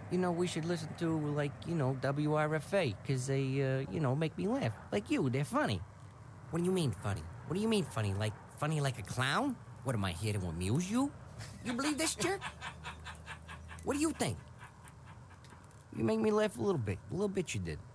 We should listen to, WRFA, because they, make me laugh. Like you, they're funny. What do you mean funny? What do you mean funny? Like funny like a clown? What, am I here to amuse you? You believe this jerk? What do you think? You make me laugh a little bit. A little bit you did.